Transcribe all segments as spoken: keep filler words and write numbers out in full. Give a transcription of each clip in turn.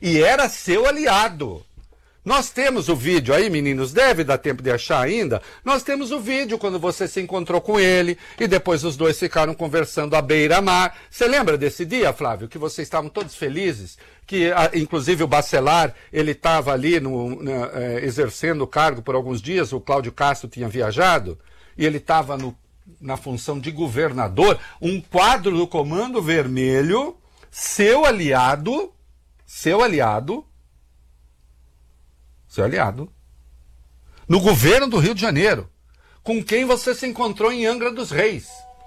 e era seu aliado. Nós temos o vídeo aí, meninos, deve dar tempo de achar ainda. Nós temos o vídeo quando você se encontrou com ele e depois os dois ficaram conversando à beira-mar. Você lembra desse dia, Flávio, que vocês estavam todos felizes? Que, inclusive, o Bacelar, ele estava ali no, na, é, exercendo o cargo por alguns dias, o Cláudio Castro tinha viajado, e ele estava na função de governador, um quadro do Comando Vermelho, seu aliado, seu aliado, seu aliado, no governo do Rio de Janeiro, com quem você se encontrou em Angra dos Reis.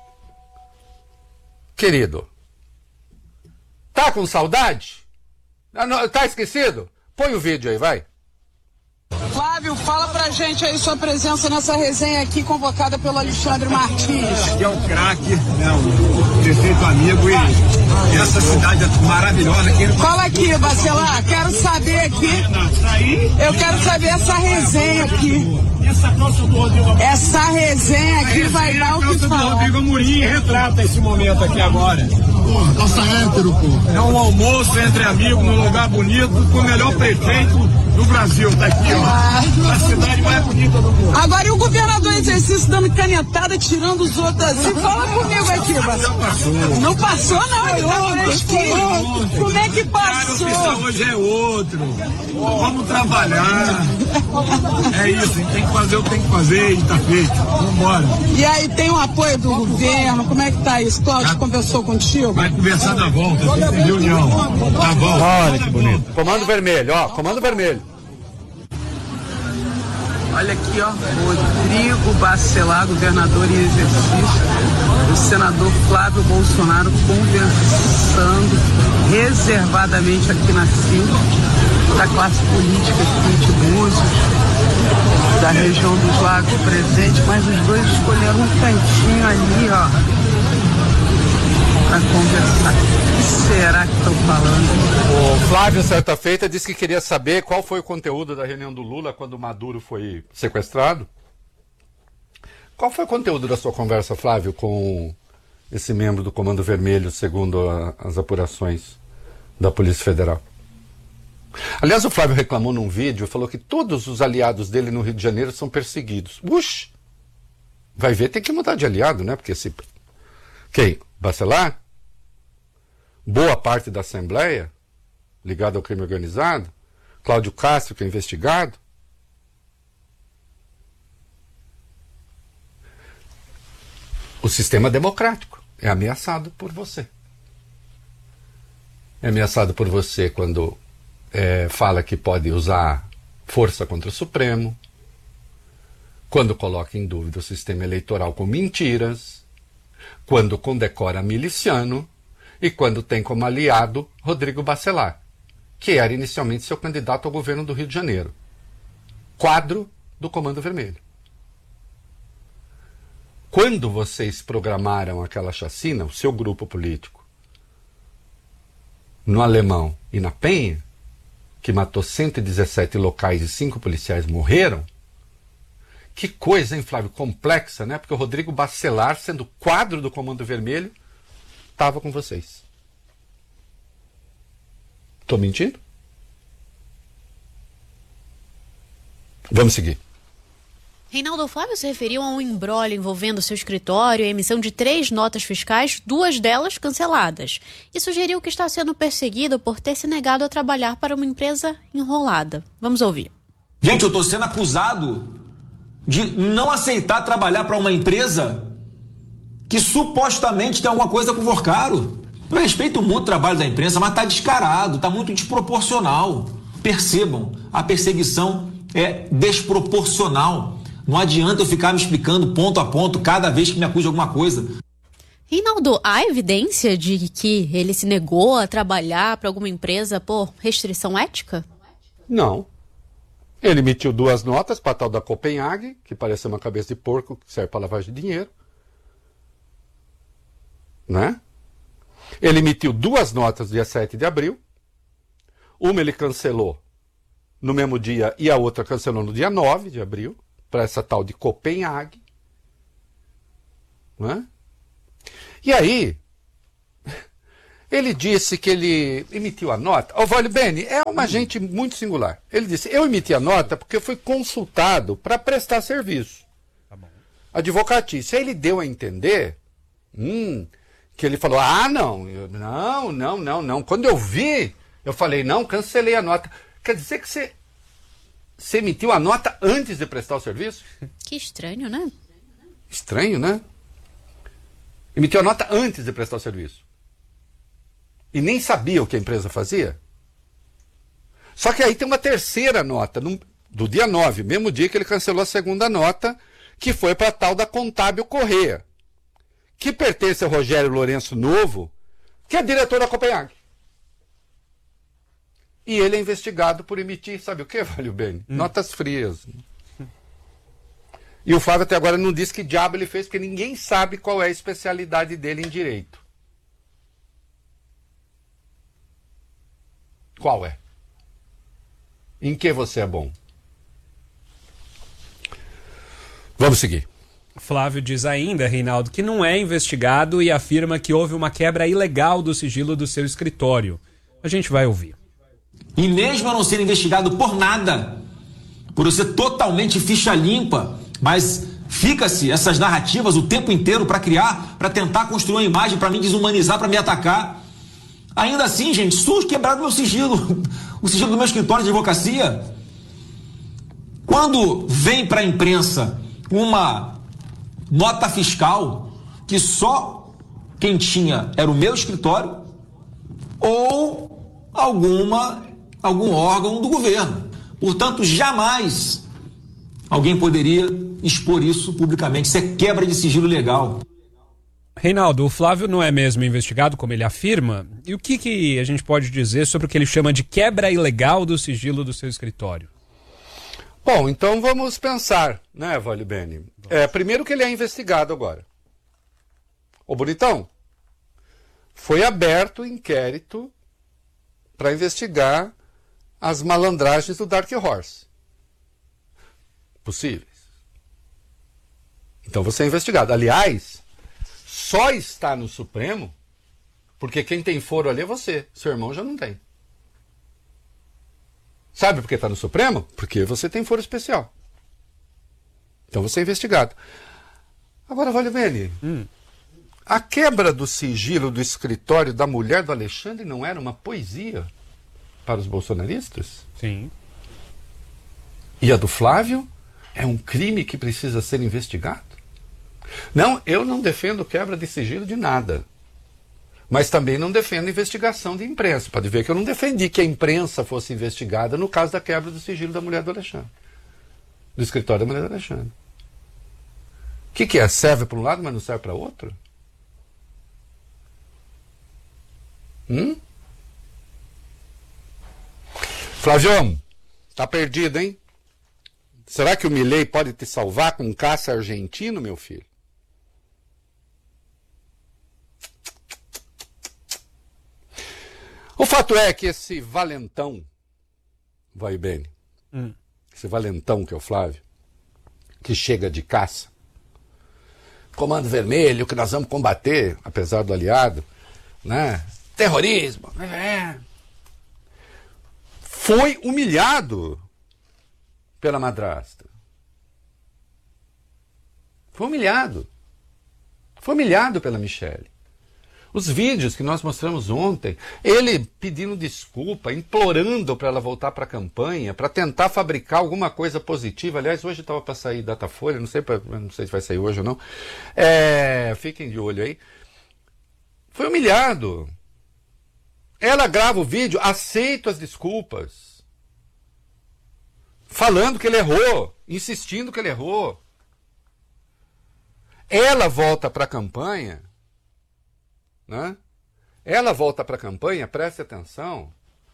Querido, tá com saudade? Tá esquecido? Põe o vídeo aí, vai. Flávio, fala pra gente aí sua presença nessa resenha aqui convocada pelo Alexandre Martins. Aqui é um craque, né, um prefeito amigo e essa cidade é maravilhosa. Aqui. Fala aqui, Bacelar, quero saber aqui, eu quero saber essa resenha aqui. Essa calça do Rodrigo Amorim. Essa resenha aqui vai dar o que falar. Do Rodrigo Amorim retrata esse momento aqui agora. Porra, calça hétero, pô. É um almoço entre amigos num lugar bonito com o melhor prefeito do Brasil. Tá aqui, ó. Ah. A cidade mais bonita do mundo. Agora, e o governador em exercício dando canetada, tirando os outros assim? Fala comigo aqui, Bacelar. Passou. Não passou, não. Ele tá fresquinho. Como é que passou? Cara, hoje é outro. Vamos trabalhar. É isso, tem que fazer o que tem que fazer e tá feito. Vambora. E aí, tem o apoio do governo? Como é que tá isso? Cláudio conversou contigo? Vai conversar na volta, tem reunião. Tá bom. Olha que bonito. Comando Vermelho, ó, Comando Vermelho. Olha aqui, ó, Rodrigo Bacelar, governador em exercício, o senador Flávio Bolsonaro conversando reservadamente aqui na fila da classe política aqui de Búzios, da região dos Lagos presente, mas os dois escolheram um cantinho ali, ó, para conversar. O que será que estão falando? O Flávio, certa feita, disse que queria saber qual foi o conteúdo da reunião do Lula quando o Maduro foi sequestrado. Qual foi o conteúdo da sua conversa, Flávio, com esse membro do Comando Vermelho, segundo a, as apurações da Polícia Federal? Aliás, o Flávio reclamou num vídeo, falou que todos os aliados dele no Rio de Janeiro são perseguidos. Uxi! Vai ver, tem que mudar de aliado, né? Porque se... Quem? Bacelar? Boa parte da Assembleia, ligada ao crime organizado? Cláudio Castro, que é investigado? O sistema democrático é ameaçado por você. É ameaçado por você quando é, fala que pode usar força contra o Supremo, quando coloca em dúvida o sistema eleitoral com mentiras, quando condecora miliciano e quando tem como aliado Rodrigo Bacelar, que era inicialmente seu candidato ao governo do Rio de Janeiro. Quadro do Comando Vermelho. Quando vocês programaram aquela chacina, o seu grupo político, no Alemão e na Penha, que matou cento e dezessete locais e cinco policiais morreram, que coisa, hein, Flávio? Complexa, né? Porque o Rodrigo Bacelar, sendo quadro do Comando Vermelho, estava com vocês. Estou mentindo? Vamos seguir. Reinaldo, Flávio se referiu a um imbróglio envolvendo seu escritório e a emissão de três notas fiscais, duas delas canceladas, e sugeriu que está sendo perseguido por ter se negado a trabalhar para uma empresa enrolada. Vamos ouvir. Gente, eu estou sendo acusado de não aceitar trabalhar para uma empresa que supostamente tem alguma coisa com o Vorcaro. Eu respeito muito o trabalho da imprensa, mas está descarado, está muito desproporcional. Percebam, a perseguição é desproporcional. Não adianta eu ficar me explicando ponto a ponto cada vez que me acuse de alguma coisa. Reinaldo, há evidência de que ele se negou a trabalhar para alguma empresa por restrição ética? Não. Ele emitiu duas notas para a tal da Copenhague, que parece uma cabeça de porco que serve para lavagem de dinheiro. Né? Ele emitiu duas notas dia sete de abril. Uma ele cancelou no mesmo dia e a outra cancelou no dia nove de abril, para essa tal de Copenhague. Né? E aí, Ele disse que ele emitiu a nota. O Vale Bene é uma gente muito singular. Ele disse, eu emiti a nota porque eu fui consultado para prestar serviço. Tá bom. Advocatício. Aí ele deu a entender hum, que ele falou, ah, não, eu, não, não, não, não. Quando eu vi, eu falei, não, cancelei a nota. Quer dizer que você, você emitiu a nota antes de prestar o serviço? Que estranho, né? Estranho, né? Emitiu a nota antes de prestar o serviço. E nem sabia o que a empresa fazia. Só que aí tem uma terceira nota, no, do dia nove, mesmo dia que ele cancelou a segunda nota, que foi para a tal da Contábil Correia, que pertence ao Rogério Lourenço Novo, que é diretor da Copenhague. E ele é investigado por emitir, sabe o que, Vale Bene? Hum. Notas frias. E o Flávio até agora não disse que diabo ele fez, porque ninguém sabe qual é a especialidade dele em direito. Qual é? Em que você é bom? Vamos seguir. Flávio diz ainda, Reinaldo, que não é investigado e afirma que houve uma quebra ilegal do sigilo do seu escritório. A gente vai ouvir. E mesmo eu não ser investigado por nada, por eu ser totalmente ficha limpa, mas fica-se essas narrativas o tempo inteiro para criar, para tentar construir uma imagem, para me desumanizar, para me atacar. Ainda assim, gente, surge quebrado meu sigilo, o sigilo do meu escritório de advocacia. Quando vem para a imprensa uma nota fiscal que só quem tinha era o meu escritório ou alguma, algum órgão do governo. Portanto, jamais alguém poderia expor isso publicamente. Isso é quebra de sigilo legal. Reinaldo, o Flávio não é mesmo investigado, como ele afirma? E o que, que a gente pode dizer sobre o que ele chama de quebra ilegal do sigilo do seu escritório? Bom, então vamos pensar, né, Vale Bene? É, primeiro que ele é investigado agora. Ô, bonitão, foi aberto o inquérito para investigar as malandragens do Dark Horse. Possíveis. Então você é investigado. Aliás, só está no Supremo porque quem tem foro ali é você. Seu irmão já não tem. Sabe por que está no Supremo? Porque você tem foro especial. Então você é investigado. Agora, Vale Bene, hum. a quebra do sigilo do escritório da mulher do Alexandre não era uma poesia para os bolsonaristas? Sim. E a do Flávio é um crime que precisa ser investigado? Não, eu não defendo quebra de sigilo de nada. Mas também não defendo investigação de imprensa. Pode ver que eu não defendi que a imprensa fosse investigada no caso da quebra do sigilo da mulher do Alexandre. Do escritório da mulher do Alexandre. O que, que é? Serve para um lado, mas não serve para outro? Hum? Flavião, tá perdido, hein? Será que o Milei pode te salvar com um caça argentino, meu filho? O fato é que esse valentão, vai bem, hum. esse valentão que é o Flávio, que chega de caça, Comando Vermelho, que nós vamos combater, apesar do aliado, né? Terrorismo, é. foi humilhado pela madrasta. Foi humilhado. Foi humilhado pela Michele. Os vídeos que nós mostramos ontem, ele pedindo desculpa, implorando para ela voltar para a campanha, para tentar fabricar alguma coisa positiva. Aliás, hoje estava para sair Datafolha, não sei, pra, não sei se vai sair hoje ou não. É, fiquem de olho aí. Foi humilhado. Ela grava o vídeo, aceita as desculpas, falando que ele errou, insistindo que ele errou. Ela volta para a campanha, né? Ela volta para a campanha, preste atenção.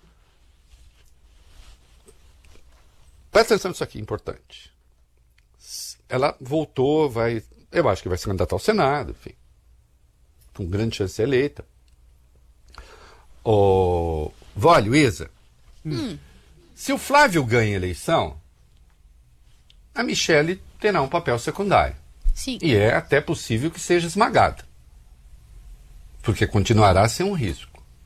Preste atenção nisso aqui, importante. Ela voltou, vai, eu acho que vai se candidatar ao Senado, enfim, com grande chance de ser eleita. O Vó, Luísa, hum. se o Flávio ganha a eleição, a Michele terá um papel secundário. Sim. E é até possível que seja esmagada. Porque continuará a ser um risco.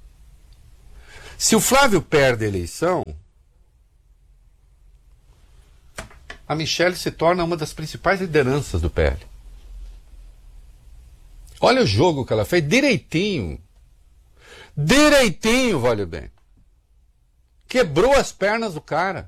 Se o Flávio perde a eleição, a Michelle se torna uma das principais lideranças do P L. Olha o jogo que ela fez, direitinho. Direitinho, vale bem. Quebrou as pernas do cara.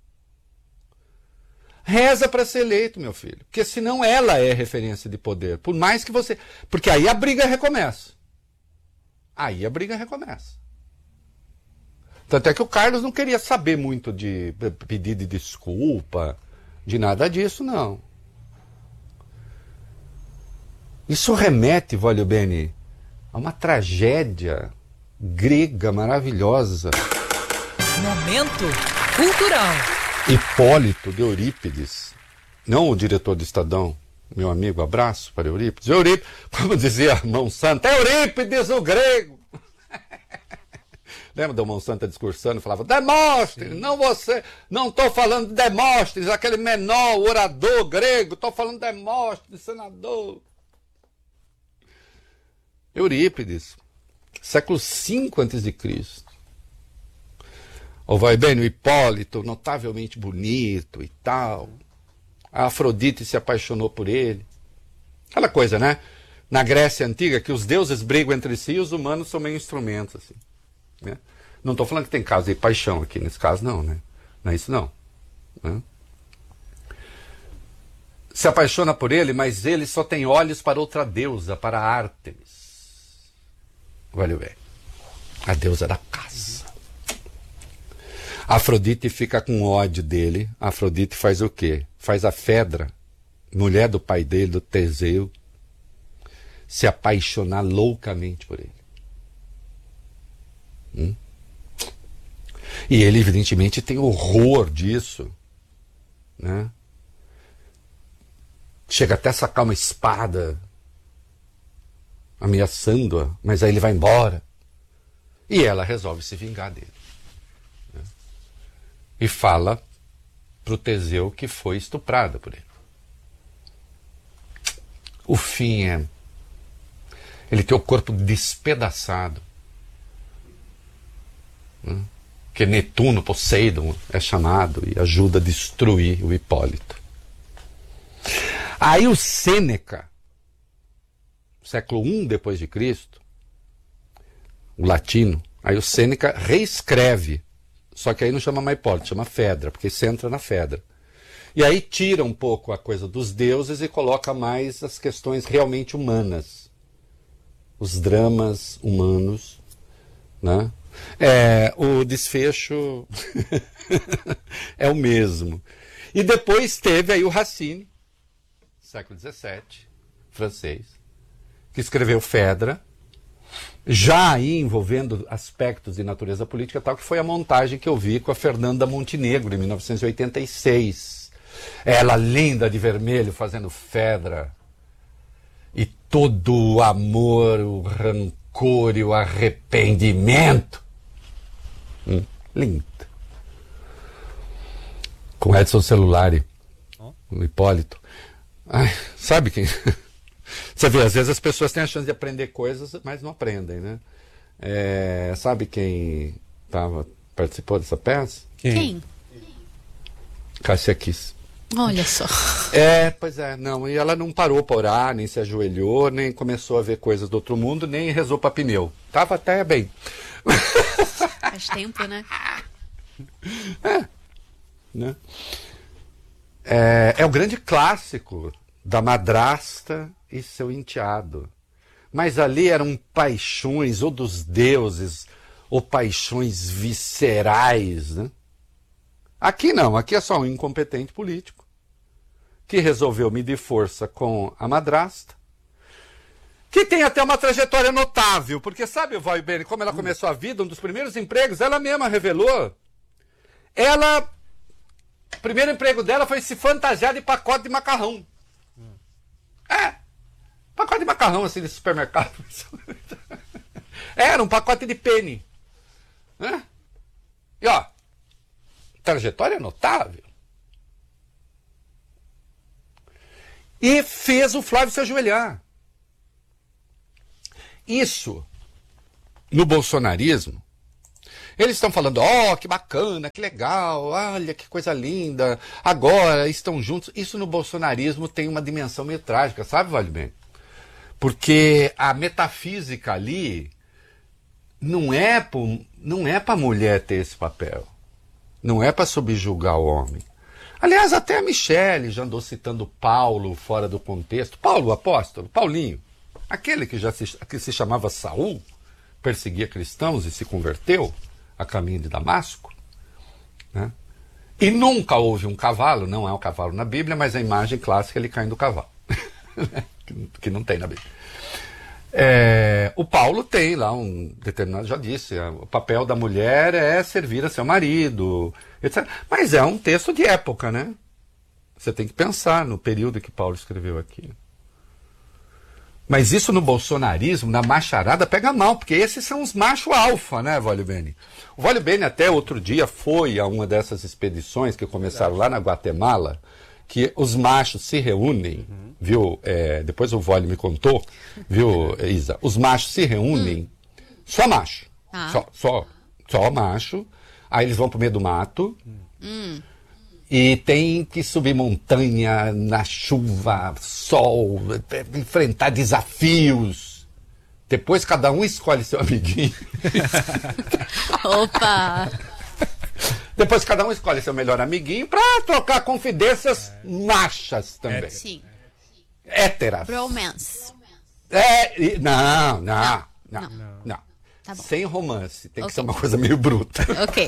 Reza para ser eleito, meu filho. Porque senão ela é referência de poder. Por mais que você... Porque aí a briga recomeça. Aí a briga recomeça. Tanto é que o Carlos não queria saber muito de pedido de desculpa, de nada disso, não. Isso remete, voglio bene, a uma tragédia grega maravilhosa. Momento cultural. Hipólito de Eurípides, não o diretor do Estadão, meu amigo, abraço para Eurípides. Eurípides, como dizia a Mão Santa, é Eurípides o grego. Lembra da Mão Santa discursando? Falava, Demóstenes, não você, não estou falando de Demóstenes, aquele menor orador grego, estou falando de Demóstenes, senador. Eurípides, século cinco antes de Cristo. Ou vai bem, o Hipólito, notavelmente bonito e tal. A Afrodite se apaixonou por ele. Aquela coisa, né? Na Grécia Antiga, que os deuses brigam entre si e os humanos são meio instrumentos, assim. Né? Não estou falando que tem caso de paixão aqui, nesse caso não, né? Não é isso não. Né? Se apaixona por ele, mas ele só tem olhos para outra deusa, para Ártemis. Olha bem, a deusa da caça. A Afrodite fica com ódio dele. A Afrodite faz o quê? Faz a Fedra, mulher do pai dele, do Teseu, se apaixonar loucamente por ele. Hum? E ele, evidentemente, tem horror disso. Né? Chega até a sacar uma espada, ameaçando-a, mas aí ele vai embora. E ela resolve se vingar dele. Né? E fala para o Teseu que foi estuprada por ele. O fim é ele ter o corpo despedaçado. Né? Que Netuno, Poseidon, é chamado e ajuda a destruir o Hipólito. Aí o Sêneca, século I depois de Cristo, o latino, aí o Sêneca reescreve, só que aí não chama mais Hipólito, chama Fedra, porque você entra na Fedra. E aí tira um pouco a coisa dos deuses e coloca mais as questões realmente humanas, os dramas humanos, né? É, o desfecho é o mesmo. E depois teve aí o Racine, século dezessete, francês, que escreveu Fedra, já aí envolvendo aspectos de natureza política, tal que foi a montagem que eu vi com a Fernanda Montenegro, em mil novecentos e oitenta e seis. Ela linda de vermelho, fazendo Fedra. E todo o amor, o rancor e o arrependimento. Hum, lindo. Com Edson Celulari, o Hipólito. Ai, sabe quem... Você vê, às vezes as pessoas têm a chance de aprender coisas, mas não aprendem, né? É, sabe quem tava, participou dessa peça? Quem? Quem? Cássia Kiss. Olha só. É, pois é, não, e ela não parou para orar, nem se ajoelhou, nem começou a ver coisas do outro mundo, nem rezou para pneu. Tava até bem. Faz tempo, né? É, né? É, é o grande clássico da madrasta e seu enteado. Mas ali eram paixões, ou dos deuses, ou paixões viscerais, né? Aqui não, aqui é só um incompetente político que resolveu medir força com a madrasta, que tem até uma trajetória notável, porque sabe, vai bem, como ela começou a vida, um dos primeiros empregos, ela mesma revelou, ela, o primeiro emprego dela foi se fantasiar de pacote de macarrão. É, pacote de macarrão, assim, de supermercado. Era um pacote de penne. Né? E ó, trajetória notável. E fez o Flávio se ajoelhar. Isso, no bolsonarismo, Eles estão falando, ó, oh, que bacana, que legal, olha que coisa linda, agora estão juntos. Isso no bolsonarismo tem uma dimensão meio trágica, sabe, Vale Bem? Porque a metafísica ali não é pro, não é para a mulher ter esse papel, não é para subjugar o homem. Aliás, até a Michele já andou citando Paulo fora do contexto. Paulo, o apóstolo, Paulinho, aquele que já se, que se chamava Saul, perseguia cristãos e se converteu a caminho de Damasco, né? E nunca houve um cavalo, não é um cavalo na Bíblia, mas a imagem clássica ele caindo do cavalo, que não tem na Bíblia. É, o Paulo tem lá um determinado, já disse, o papel da mulher é servir a seu marido, etcétera. Mas é um texto de época, né? Você tem que pensar no período que Paulo escreveu aqui. Mas isso no bolsonarismo, na macharada, pega mal, porque esses são os machos alfa, né, Vale Bene? O Vale Bene até outro dia foi a uma dessas expedições que começaram lá na Guatemala, que os machos se reúnem, uhum. viu? É, depois o Vale me contou, viu, Isa? Os machos se reúnem, hum. só macho, ah. só, só, só macho, aí eles vão pro meio do mato, hum. e tem que subir montanha, na chuva, sol, enfrentar desafios. Depois cada um escolhe seu amiguinho. Opa! Depois cada um escolhe seu melhor amiguinho pra trocar confidências é. machas também. Sim. Héteras. Romance. É, e, não, não, não, não. não. não. Tá bom. Sem romance. Tem okay. que ser uma coisa meio bruta. Ok.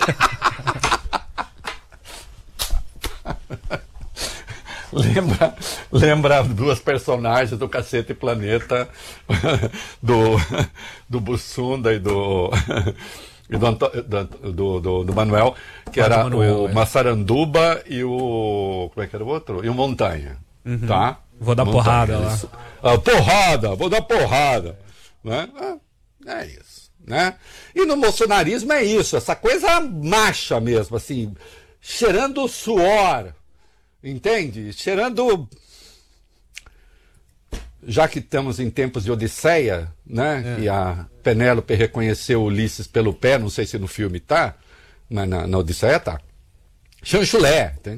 Lembra, lembra duas personagens do Cacete e Planeta, do, do Bussunda e do... E do, do, do, do Manuel, que ah, era Manuel, o é. Massaranduba e o... Como é que era o outro? E o Montanha, uhum. tá? Vou dar Montanha, porrada lá. Isso. Ah, porrada, vou dar porrada. Né? É, é isso, né? E no bolsonarismo é isso, essa coisa macha mesmo, assim, cheirando suor, entende? Cheirando... Já que estamos em tempos de Odisseia, né? É. E a Penélope reconheceu Ulisses pelo pé, não sei se no filme tá, mas na, na Odisseia tá. Chanchulé, tem?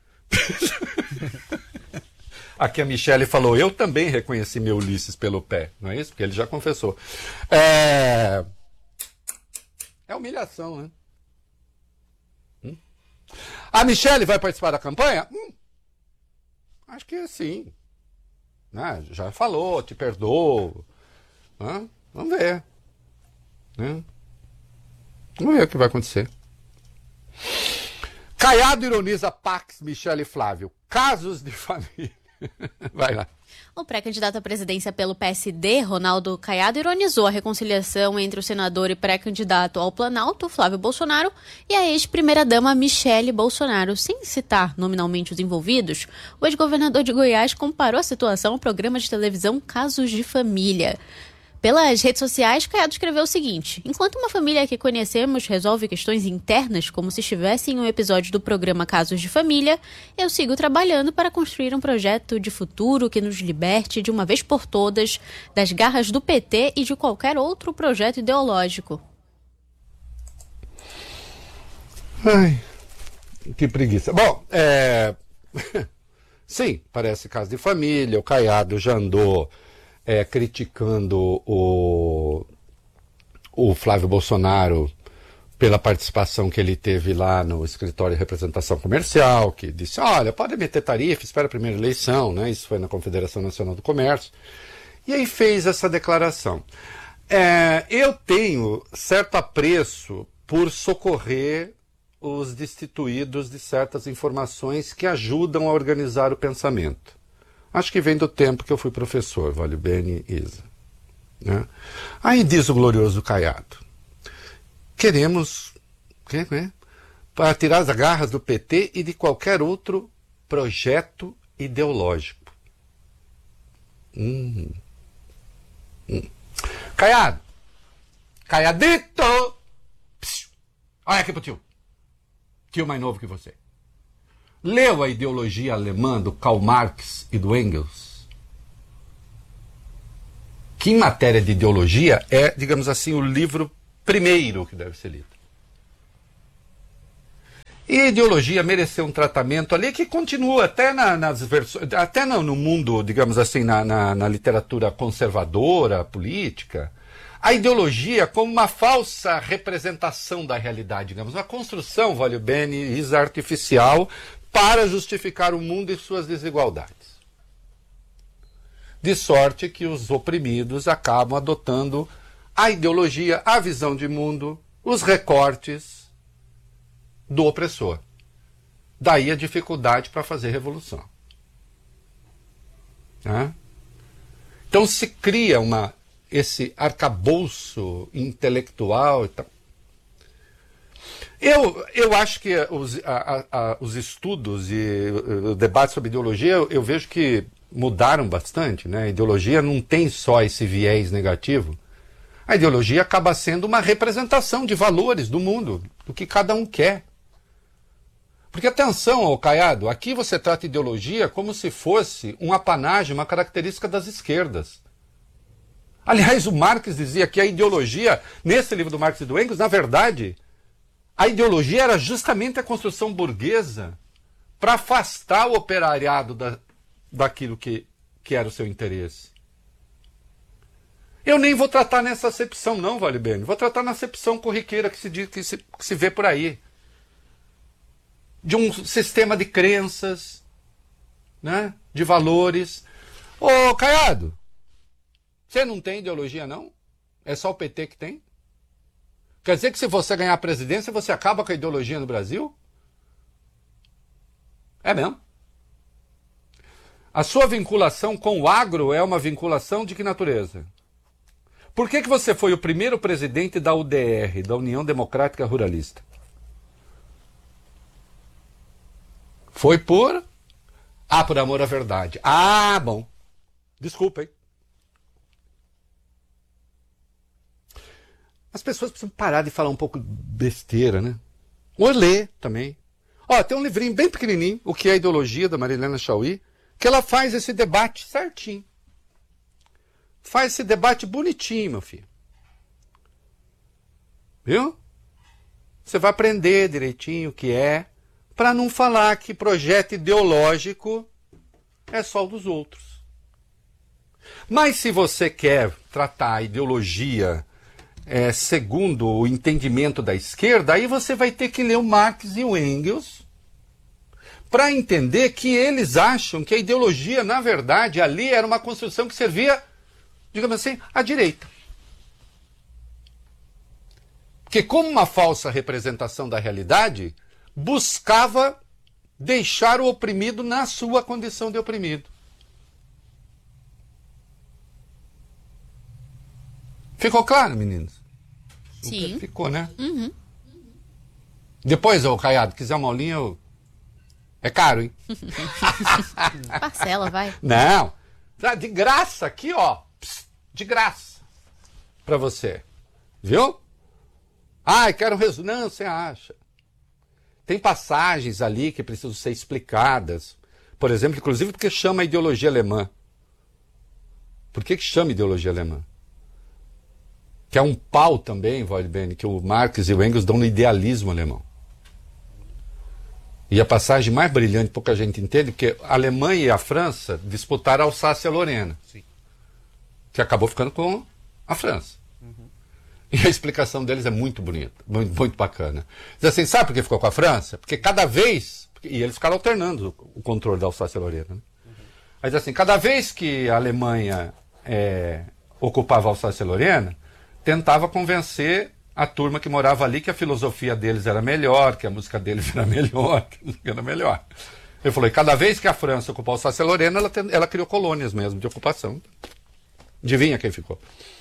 Aqui a Michele falou, eu também reconheci meu Ulisses pelo pé, não é isso? Porque ele já confessou. É, é humilhação, né? Hum? A Michele vai participar da campanha? Hum. Acho que sim. Né? Já falou, te perdoo. Né? Vamos ver. Né? Vamos ver o que vai acontecer. Caiado ironiza Pax, Michele e Flávio. Casos de família. Vai lá. O pré-candidato à presidência pelo P S D, Ronaldo Caiado, ironizou a reconciliação entre o senador e pré-candidato ao Planalto, Flávio Bolsonaro, e a ex-primeira-dama Michele Bolsonaro. Sem citar nominalmente os envolvidos, o ex-governador de Goiás comparou a situação ao programa de televisão Casos de Família. Pelas redes sociais, Caiado escreveu o seguinte: enquanto uma família que conhecemos resolve questões internas como se estivesse em um episódio do programa Casos de Família, eu sigo trabalhando para construir um projeto de futuro que nos liberte de uma vez por todas das garras do P T e de qualquer outro projeto ideológico. Ai, que preguiça. Bom, é... sim, parece caso de família, o Caiado já andou... É, criticando o, o Flávio Bolsonaro pela participação que ele teve lá no escritório de representação comercial, que disse, olha, pode meter tarifa, espera a primeira eleição, né? Isso foi na Confederação Nacional do Comércio. E aí fez essa declaração. É, eu tenho certo apreço por socorrer os destituídos de certas informações que ajudam a organizar o pensamento. Acho que vem do tempo que eu fui professor, Vale Bene e Isa. Né? Aí diz o glorioso Caiado, queremos, que, né, para tirar as garras do P T e de qualquer outro projeto ideológico. Hum. Hum. Caiado, Caiadito, Psiu. Olha aqui pro tio, tio mais novo que você. Leu a ideologia alemã do Karl Marx e do Engels? Que em matéria de ideologia é, digamos assim, o livro primeiro que deve ser lido. E a ideologia mereceu um tratamento ali que continua até na, nas versões, até no, no mundo, digamos assim, na, na, na literatura conservadora, política, a ideologia como uma falsa representação da realidade, digamos, uma construção, vale bene, artificial para justificar o mundo e suas desigualdades. De sorte que os oprimidos acabam adotando a ideologia, a visão de mundo, os recortes do opressor. Daí a dificuldade para fazer revolução. Né? Então se cria uma, esse arcabouço intelectual e tal. Eu, eu acho que os, a, a, os estudos e o debate sobre ideologia, eu, eu vejo que mudaram bastante. Né? A ideologia não tem só esse viés negativo. A ideologia acaba sendo uma representação de valores do mundo, do que cada um quer. Porque, atenção, ô Caiado, aqui você trata ideologia como se fosse um apanágio, uma característica das esquerdas. Aliás, o Marx dizia que a ideologia, nesse livro do Marx e do Engels, na verdade, a ideologia era justamente a construção burguesa para afastar o operariado da, daquilo que, que era o seu interesse. Eu nem vou tratar nessa acepção não, vale bem. Vou tratar na acepção corriqueira que se, diz, que se, que se vê por aí. De um sistema de crenças, né? De valores. Ô, Caiado, você não tem ideologia, não? É só o P T que tem? Quer dizer que se você ganhar a presidência, você acaba com a ideologia no Brasil? É mesmo. A sua vinculação com o agro é uma vinculação de que natureza? Por que que você foi o primeiro presidente da U D R, da União Democrática Ruralista? Foi por... Ah, por amor à verdade. Ah, bom. Desculpa, hein? As pessoas precisam parar de falar um pouco besteira, né? Ou ler também. Ó, tem um livrinho bem pequenininho, O que é a Ideologia, da Marilena Chauí, que ela faz esse debate certinho. Faz esse debate bonitinho, meu filho. Viu? Você vai aprender direitinho o que é, para não falar que projeto ideológico é só o dos outros. Mas se você quer tratar a ideologia é, segundo o entendimento da esquerda, aí você vai ter que ler o Marx e o Engels para entender que eles acham que a ideologia, na verdade, ali era uma construção que servia, digamos assim, à direita. Porque como uma falsa representação da realidade, buscava deixar o oprimido na sua condição de oprimido. Ficou claro, meninos? Sim. Ficou, né? Uhum. Depois, ô Caiado, quiser uma aulinha, eu... é caro, hein? Parcela, vai. Não. De graça aqui, ó. De graça. Pra você. Viu? Ah, eu quero um resumo. Não, você acha. Tem passagens ali que precisam ser explicadas. Por exemplo, inclusive porque chama ideologia alemã. Por que que chama ideologia alemã? Que é um pau também, Waldbene, que o Marx e o Engels dão no idealismo alemão. E a passagem mais brilhante, pouca gente entende, porque a Alemanha e a França disputaram a Alsácia-Lorena. Sim. Que acabou ficando com a França. Uhum. E a explicação deles é muito bonita, muito, muito bacana. Diz assim, sabe por que ficou com a França? Porque cada vez... E eles ficaram alternando o controle da Alsácia-Lorena. Né? Uhum. Aí diz assim, cada vez que a Alemanha é, ocupava a Alsácia-Lorena, tentava convencer a turma que morava ali que a filosofia deles era melhor, que a música deles era melhor, que a música era melhor. Ele falou, e cada vez que a França ocupou a Alsácia-Lorena, ela, ela criou colônias mesmo de ocupação. Adivinha quem ficou?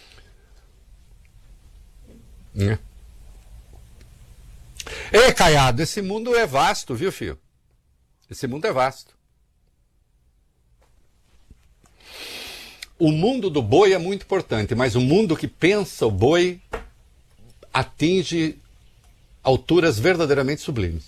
É. Ei, Caiado, esse mundo é vasto, viu, filho? Esse mundo é vasto. O mundo do boi é muito importante, mas o mundo que pensa o boi atinge alturas verdadeiramente sublimes.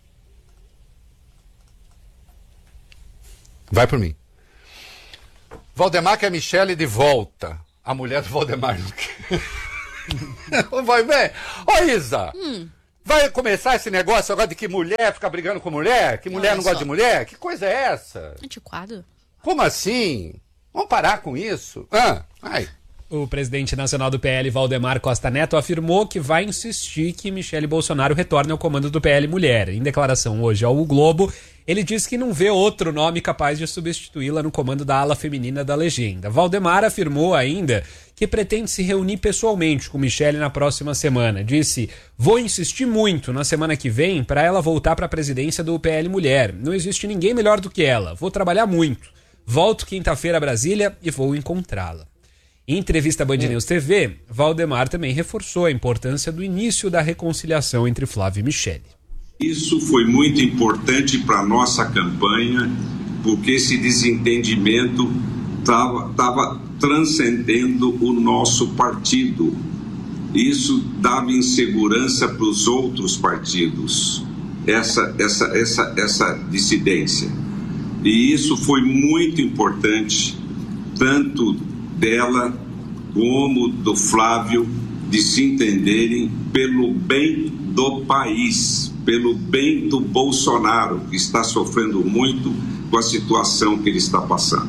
Vai por mim. Valdemar quer Michele de volta. A mulher do Valdemar não quer. Vai bem. Ô, Isa, hum. Vai começar esse negócio agora de que mulher fica brigando com mulher? Que mulher Olha não só. gosta de mulher? Que coisa é essa? Antiquado. Como assim? Vamos parar com isso? Ah, ai. O presidente nacional do P L, Valdemar Costa Neto, afirmou que vai insistir que Michele Bolsonaro retorne ao comando do P L Mulher. Em declaração hoje ao O Globo, ele disse que não vê outro nome capaz de substituí-la no comando da ala feminina da legenda. Valdemar afirmou ainda que pretende se reunir pessoalmente com Michele na próxima semana. Disse, vou insistir muito na semana que vem para ela voltar para a presidência do P L Mulher. Não existe ninguém melhor do que ela. Vou trabalhar muito. Volto quinta-feira a Brasília e vou encontrá-la. Em entrevista à Band News T V, Valdemar também reforçou a importância do início da reconciliação entre Flávio e Michele. Isso foi muito importante para a nossa campanha, porque esse desentendimento estava transcendendo o nosso partido. Isso dava insegurança para os outros partidos, essa, essa, essa, essa dissidência. E isso foi muito importante, tanto dela como do Flávio, de se entenderem pelo bem do país, pelo bem do Bolsonaro, que está sofrendo muito com a situação que ele está passando.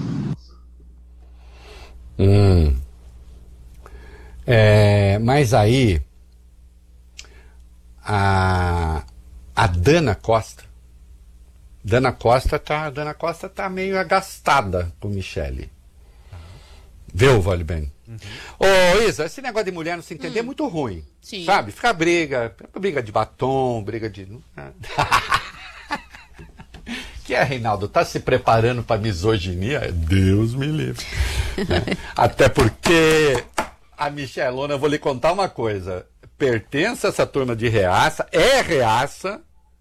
Hum. É, mas aí a, a Dana Costa Dana Costa tá Dana Costa tá meio agastada com Michele. Viu, Vale bem? Uhum. Ô, Isa, esse negócio de mulher não se entender hum. é muito ruim. Sim. Sabe? Fica briga, briga de batom, briga de... Que é, Reinaldo? Tá se preparando para misoginia? Deus me livre. Né? Até porque a Michelona, eu vou lhe contar uma coisa, pertence a essa turma de reaça, é reaça,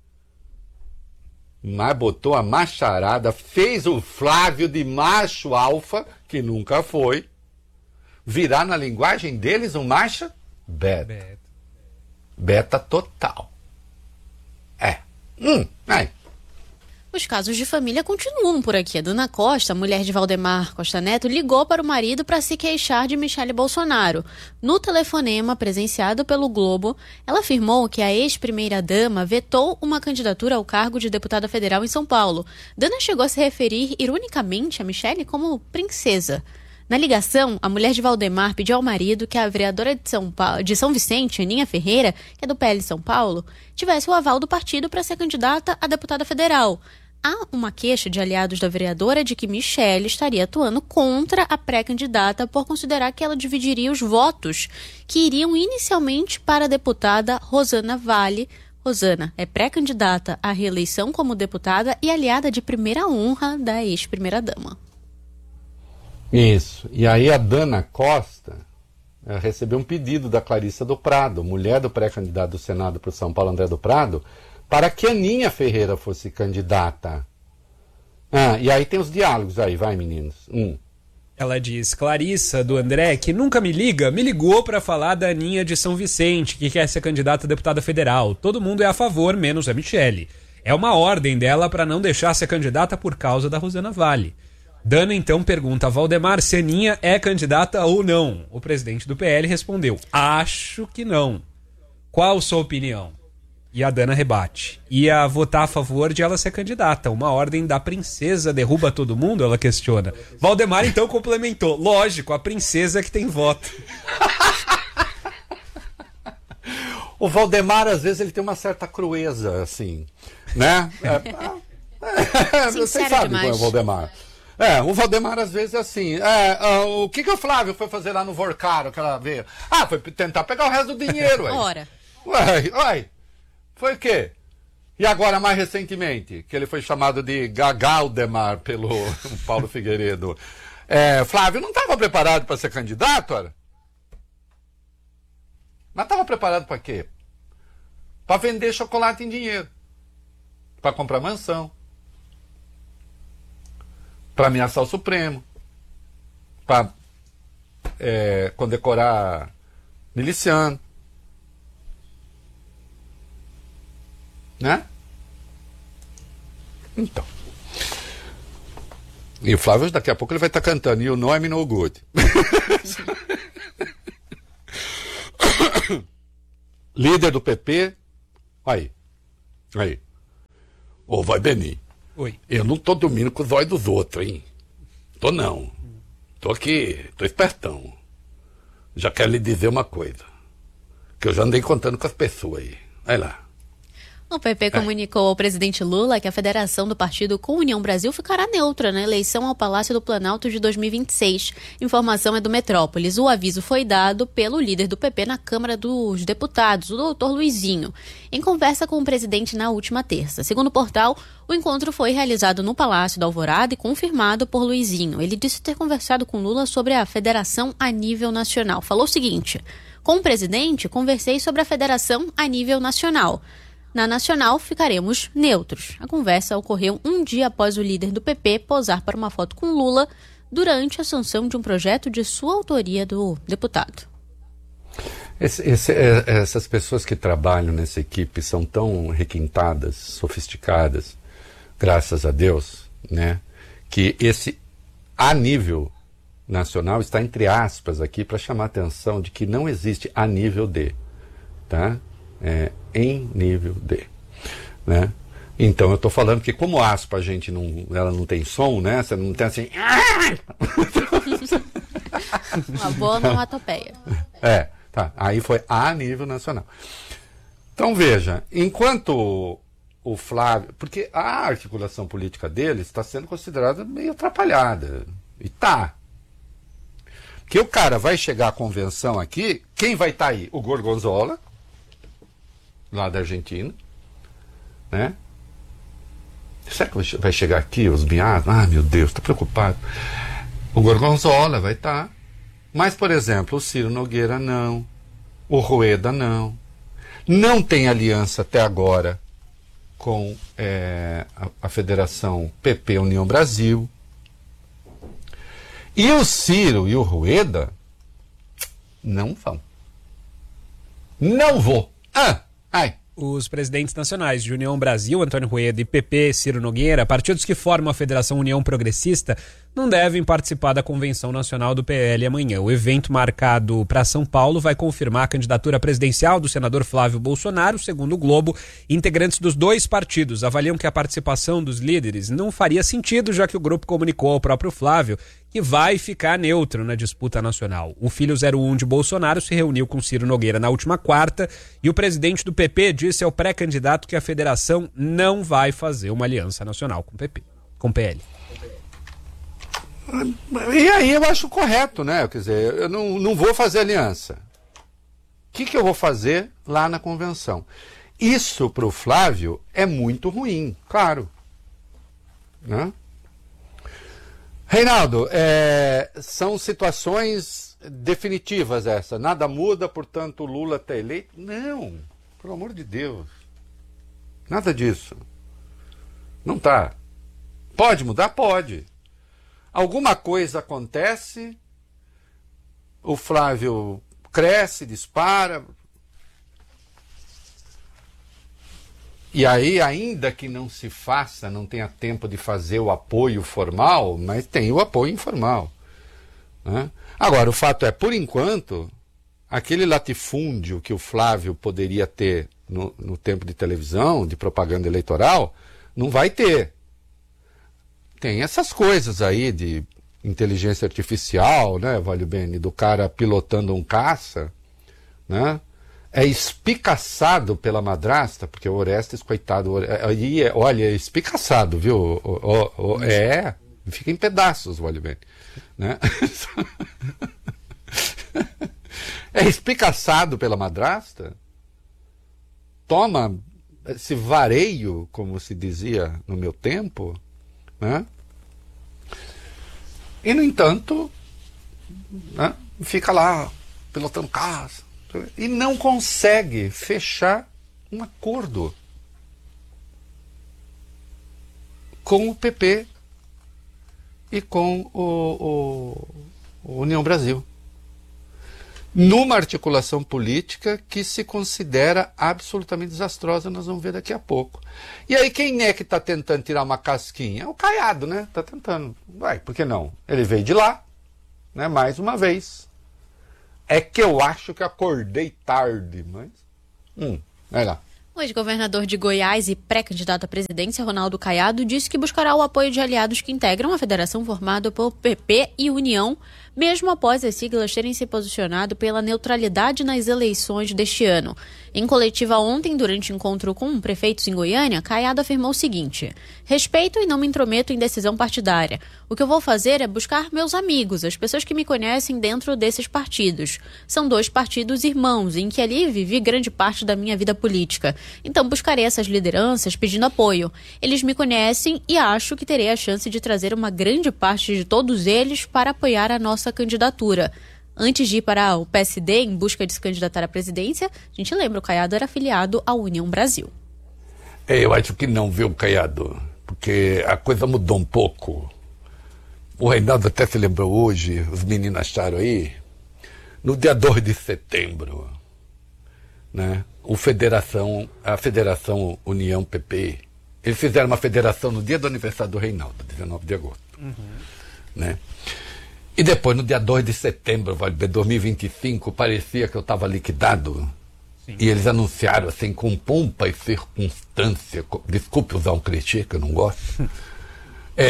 mas botou a macharada, fez o Flávio de macho alfa, que nunca foi, virar na linguagem deles um macho beta. Beta, beta total. É. Hum, aí. Os casos de família continuam por aqui. A Dana Costa, mulher de Valdemar Costa Neto, ligou para o marido para se queixar de Michele Bolsonaro. No telefonema presenciado pelo Globo, ela afirmou que a ex-primeira-dama vetou uma candidatura ao cargo de deputada federal em São Paulo. Dana chegou a se referir, ironicamente, a Michele como princesa. Na ligação, a mulher de Valdemar pediu ao marido que a vereadora de São, Paulo, de São Vicente, Aninha Ferreira, que é do P L São Paulo, tivesse o aval do partido para ser candidata a deputada federal. Há uma queixa de aliados da vereadora de que Michele estaria atuando contra a pré-candidata por considerar que ela dividiria os votos que iriam inicialmente para a deputada Rosana Vale. Rosana é pré-candidata à reeleição como deputada e aliada de primeira honra da ex-primeira-dama. Isso. E aí a Dana Costa eh, recebeu um pedido da Clarissa do Prado, mulher do pré-candidato do Senado para o São Paulo, André do Prado, para que Aninha Ferreira fosse candidata. Ah, e aí tem os diálogos aí, vai, meninos. Hum. Ela diz, Clarissa do André, que nunca me liga, me ligou para falar da Aninha de São Vicente, que quer ser candidata a deputada federal. Todo mundo é a favor, menos a Michele. É uma ordem dela para não deixar ser candidata por causa da Rosana Vale. Dana então pergunta a Valdemar se Aninha é candidata ou não. O presidente do P L respondeu, acho que não. Qual sua opinião? E a Dana rebate. Ia votar a favor de ela ser candidata. Uma ordem da princesa derruba todo mundo? Ela questiona. Valdemar então complementou. Lógico, a princesa que tem voto. O Valdemar, às vezes, ele tem uma certa crueza, assim, né? É, é, vocês sabem qual é o Valdemar. É, o Valdemar às vezes é assim, é, uh, o que que o Flávio foi fazer lá no Vorcaro, aquela vez? Ah, foi tentar pegar o resto do dinheiro aí. Ora. Uai, uai, foi o quê? E agora, mais recentemente, que ele foi chamado de Gagaldemar pelo Paulo Figueiredo. É, Flávio não estava preparado para ser candidato, ora? Mas estava preparado para quê? Para vender chocolate em dinheiro. Para comprar mansão. Para ameaçar o Supremo, para é, condecorar miliciano, né? Então. E o Flávio, daqui a pouco, ele vai estar cantando You Know I'm No Good. Líder do P P, Aí. Aí. Ô, vai, Beni. Oi. Eu não tô dormindo com os olhos dos outros, hein? Tô não. Tô aqui, tô espertão. Já quero lhe dizer uma coisa. Que eu já andei contando com as pessoas aí. Vai lá. O P P comunicou ao presidente Lula que a federação do partido com União Brasil ficará neutra na eleição ao Palácio do Planalto de dois mil e vinte e seis. Informação é do Metrópolis. O aviso foi dado pelo líder do P P na Câmara dos Deputados, o doutor Luizinho, em conversa com o presidente na última terça. Segundo o portal, o encontro foi realizado no Palácio da Alvorada e confirmado por Luizinho. Ele disse ter conversado com Lula sobre a federação a nível nacional. Falou o seguinte: com o presidente, conversei sobre a federação a nível nacional. Na Nacional, ficaremos neutros. A conversa ocorreu um dia após o líder do P P posar para uma foto com Lula durante a sanção de um projeto de sua autoria do deputado. Esse, esse, essas pessoas que trabalham nessa equipe são tão requintadas, sofisticadas, graças a Deus, né, que esse a nível nacional está entre aspas aqui para chamar a atenção de que não existe a nível de, tá? É, em nível de, né? Então eu estou falando que como aspa a gente não, ela não tem som, né? Você não tem assim. Uma boa onomatopeia. É, tá. Aí foi a nível nacional. Então veja, enquanto o Flávio, porque a articulação política dele está sendo considerada meio atrapalhada e tá. Que o cara vai chegar à convenção aqui, quem vai estar tá aí? O Gorgonzola, lá da Argentina, né? Será que vai chegar aqui os miados? Ah, meu Deus, tô preocupado. O Gorgonzola vai estar. Mas, por exemplo, o Ciro Nogueira não. O Rueda não. Não tem aliança até agora com é, a, a Federação P P União Brasil. E o Ciro e o Rueda não vão. Não vou. Ah! Ai. Os presidentes nacionais de União Brasil, Antônio Rueda, e P P, Ciro Nogueira, partidos que formam a Federação União Progressista, não devem participar da Convenção Nacional do P L amanhã. O evento marcado para São Paulo vai confirmar a candidatura presidencial do senador Flávio Bolsonaro. Segundo o Globo, integrantes dos dois partidos avaliam que a participação dos líderes não faria sentido, já que o grupo comunicou ao próprio Flávio que vai ficar neutro na disputa nacional. O filho zero um de Bolsonaro se reuniu com Ciro Nogueira na última quarta e o presidente do P P disse ao pré-candidato que a federação não vai fazer uma aliança nacional com o P P, com o P L. E aí eu acho correto, né? Quer dizer, eu não, não vou fazer aliança. O que, que eu vou fazer lá na convenção? Isso para o Flávio é muito ruim, claro. Né? Reinaldo, é, são situações definitivas essa. Nada muda, portanto o Lula está eleito? Não, pelo amor de Deus. Nada disso. Não tá. Pode mudar? Pode. Alguma coisa acontece, o Flávio cresce, dispara. E aí, ainda que não se faça, não tenha tempo de fazer o apoio formal, mas tem o apoio informal. Né? Agora, o fato é, por enquanto, aquele latifúndio que o Flávio poderia ter no, no tempo de televisão, de propaganda eleitoral, não vai ter. Tem essas coisas aí de inteligência artificial, né, Vale Bene, do cara pilotando um caça, né? É espicaçado pela madrasta, porque o Orestes, coitado, aí é, olha, é espicaçado, viu? O, o, o, é, fica em pedaços, Vale Bene, né? É espicaçado pela madrasta, toma esse vareio, como se dizia no meu tempo, né? E, no entanto, né, fica lá pilotando caça e não consegue fechar um acordo com o P P e com o, o, o União Brasil, numa articulação política que se considera absolutamente desastrosa. Nós vamos ver daqui a pouco. E aí quem é que está tentando tirar uma casquinha? É o Caiado, né? Está tentando. Vai, por que não? Ele veio de lá, né? Mais uma vez. É que eu acho que acordei tarde, mas... Hum, vai lá. O ex-governador de Goiás e pré-candidato à presidência, Ronaldo Caiado, disse que buscará o apoio de aliados que integram a federação formada por P P e União, mesmo após as siglas terem se posicionado pela neutralidade nas eleições deste ano. Em coletiva ontem, durante encontro com prefeitos em Goiânia, Caiado afirmou o seguinte: respeito e não me intrometo em decisão partidária. O que eu vou fazer é buscar meus amigos, as pessoas que me conhecem dentro desses partidos. São dois partidos irmãos, em que ali vivi grande parte da minha vida política. Então buscarei essas lideranças pedindo apoio. Eles me conhecem e acho que terei a chance de trazer uma grande parte de todos eles para apoiar a nossa candidatura. Antes de ir para o P S D em busca de se candidatar à presidência, a gente lembra, o Caiado era afiliado à União Brasil. É, eu acho que não, viu, Caiado? Porque a coisa mudou um pouco. O Reinaldo até se lembrou hoje, os meninos acharam aí, no dia dois de setembro, né, o Federação, a Federação União P P, eles fizeram uma federação no dia do aniversário do Reinaldo, dezenove de agosto. Uhum. Né? E depois, no dia dois de setembro de dois mil e vinte e cinco, parecia que eu estava liquidado. Sim. E eles anunciaram, assim, com pompa e circunstância, desculpe usar um clichê que eu não gosto, é,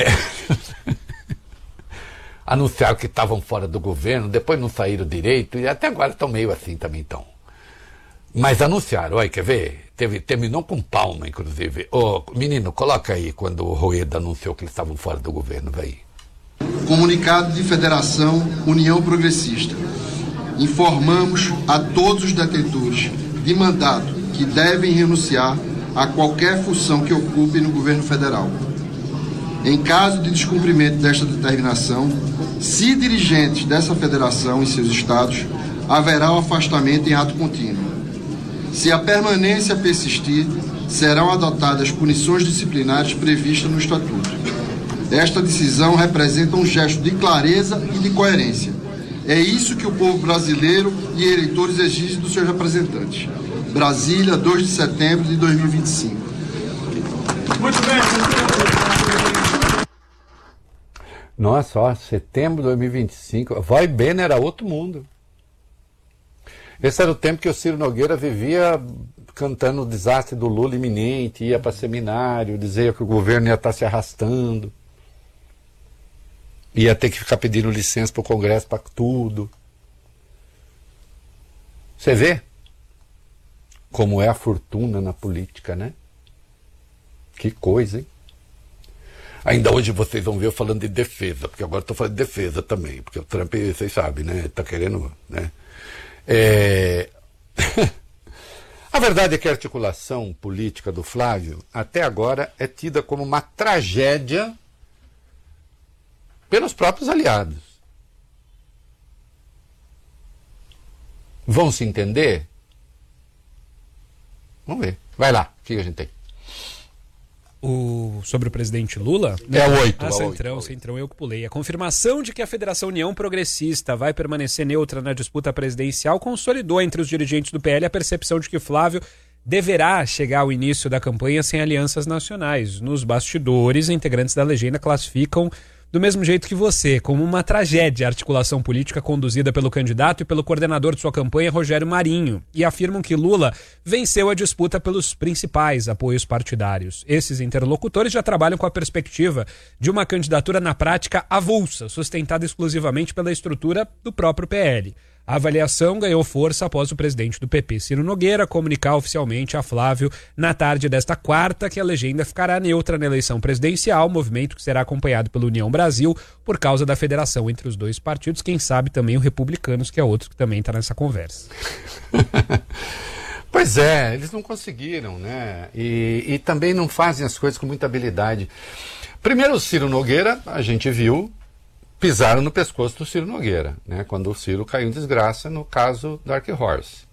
anunciaram que estavam fora do governo, depois não saíram direito, e até agora estão meio assim também estão. Mas anunciaram, olha, quer ver? Teve, terminou com palma, inclusive. Ô, menino, coloca aí quando o Rueda anunciou que eles estavam fora do governo, vai. Comunicado de Federação União Progressista. Informamos a todos os detentores de mandato que devem renunciar a qualquer função que ocupem no governo federal. Em caso de descumprimento desta determinação, se dirigentes dessa federação em seus estados, haverá o afastamento em ato contínuo. Se a permanência persistir, serão adotadas punições disciplinares previstas no Estatuto. Esta decisão representa um gesto de clareza e de coerência. É isso que o povo brasileiro e eleitores exigem dos seus representantes. Brasília, dois de setembro de dois mil e vinte e cinco. Muito bem. Nossa, ó, setembro de dois mil e vinte e cinco. Vai bem, era outro mundo. Esse era o tempo que o Ciro Nogueira vivia cantando o desastre do Lula iminente, ia para seminário, dizia que o governo ia estar se arrastando. Ia ter que ficar pedindo licença para o Congresso para tudo. Você vê como é a fortuna na política, né? Que coisa, hein? Ainda hoje vocês vão ver eu falando de defesa, porque agora estou falando de defesa também, porque o Trump, vocês sabem, né? Está querendo, né? É... A verdade é que a articulação política do Flávio, até agora, é tida como uma tragédia pelos próprios aliados. Vão se entender? Vamos ver. Vai lá, o que a gente tem? O, sobre o presidente Lula? É o oito. Ah, Centrão, Centrão, eu que pulei. A confirmação de que a Federação União Progressista vai permanecer neutra na disputa presidencial consolidou entre os dirigentes do P L a percepção de que Flávio deverá chegar ao início da campanha sem alianças nacionais. Nos bastidores, integrantes da legenda classificam do mesmo jeito que você, como uma tragédia a articulação política conduzida pelo candidato e pelo coordenador de sua campanha, Rogério Marinho, e afirmam que Lula venceu a disputa pelos principais apoios partidários. Esses interlocutores já trabalham com a perspectiva de uma candidatura na prática avulsa, sustentada exclusivamente pela estrutura do próprio P L. A avaliação ganhou força após o presidente do P P, Ciro Nogueira, comunicar oficialmente a Flávio na tarde desta quarta que a legenda ficará neutra na eleição presidencial, movimento que será acompanhado pela União Brasil por causa da federação entre os dois partidos, quem sabe também o Republicanos, que é outro que também está nessa conversa. Pois é, eles não conseguiram, né? E, e também não fazem as coisas com muita habilidade. Primeiro, o Ciro Nogueira, a gente viu, pisaram no pescoço do Ciro Nogueira, né, quando o Ciro caiu em desgraça no caso Dark Horse.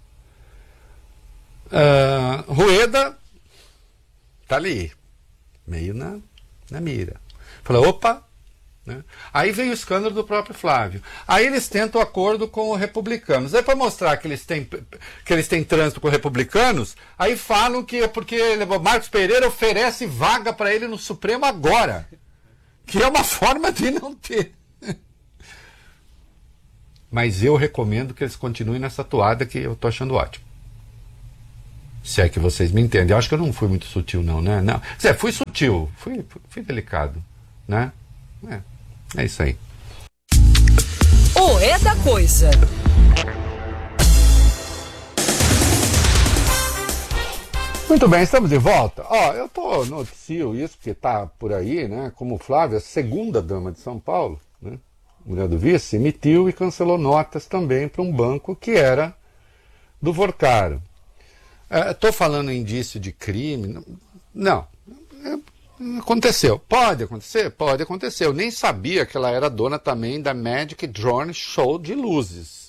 Uh, Rueda tá ali, meio na, na mira. Falou, opa! Né? Aí vem o escândalo do próprio Flávio. Aí eles tentam acordo com os republicanos. Aí para mostrar que eles têm que eles têm trânsito com os republicanos, aí falam que é porque Marcos Pereira oferece vaga para ele no Supremo agora. Que é uma forma de não ter. Mas eu recomendo que eles continuem nessa toada que eu tô achando ótimo. Se é que vocês me entendem. Eu acho que eu não fui muito sutil, não, né? Não. Quer dizer, fui sutil, fui, fui delicado, né? É, é isso aí. O É da Coisa. Muito bem, estamos de volta. Ó, eu tô noticio isso porque tá por aí, né? Como Flávia, segunda dama de São Paulo, né? Mulher do vice, emitiu e cancelou notas também para um banco que era do Vorcaro. Estou falando em indício de crime? Não. É, aconteceu. Pode acontecer? Pode acontecer. Eu nem sabia que ela era dona também da Magic Drone Show de luzes.